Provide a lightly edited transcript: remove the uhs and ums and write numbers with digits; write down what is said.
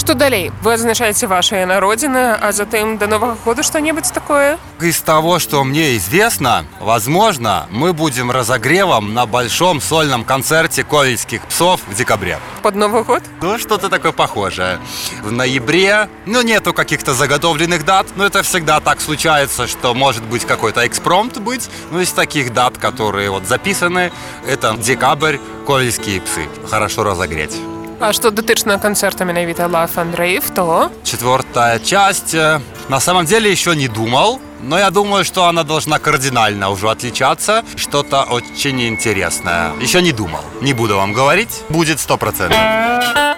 Што далей? Вы адзначаеце вашыя народзіны, а затым до Нового года что-нибудь такое? Из того, что мне известно, возможно, мы будем разогревом на большом сольном концерте Ковельских псов в декабре. Под Новый год? Ну, что-то такое похожее. В ноябре, нету каких-то заготовленных дат, но это всегда так случается, что может быть какой-то экспромт быть. Из таких дат, которые записаны, это декабрь, Ковельские псы. Хорошо разогреть. А что датычна канцэрта менавіта Love and Rave, то? 4-я часть. На самом деле еще не думал, но я думаю, что она должна кардинально уже отличаться. Что-то очень интересное. Еще не думал. Не буду вам говорить. Будет 100%.